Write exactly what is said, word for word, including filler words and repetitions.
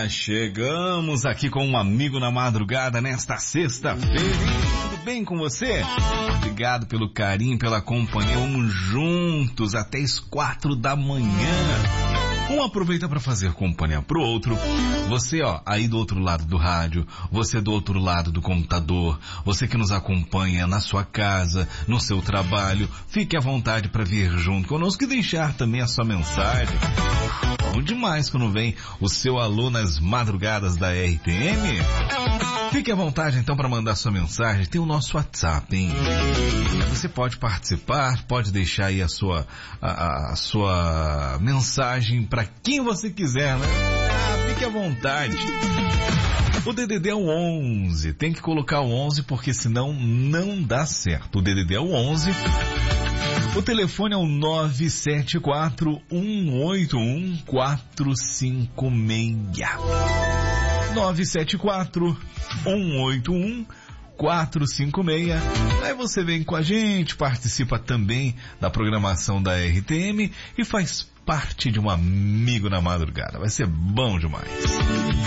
Chegamos aqui com um amigo na madrugada nesta sexta-feira. Tudo bem com você? Obrigado pelo carinho, pela companhia. Vamos juntos até as quatro da manhã. Um aproveita para fazer companhia pro outro. Você, ó, aí do outro lado do rádio, você do outro lado do computador, você que nos acompanha na sua casa, no seu trabalho, fique à vontade para vir junto conosco e deixar também a sua mensagem. Bom demais quando vem o seu alô nas madrugadas da R T M. Fique à vontade então para mandar sua mensagem. Tem o nosso WhatsApp, hein? Você pode participar, pode deixar aí a sua, a, a sua mensagem para quem você quiser, né? Ah, fique à vontade. O D D D é o onze. Tem que colocar o onze porque senão não dá certo. O D D D é o onze. O telefone é o nove sete quatro, um oito um, quatro cinco seis. nove sete quatro, um oito um, quatro cinco seis. Aí você vem com a gente, participa também da programação da R T M e faz parte de um amigo na madrugada. Vai ser bom demais.